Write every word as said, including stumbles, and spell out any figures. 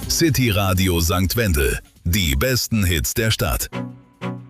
City Radio Sankt Wendel. Die besten Hits der Stadt.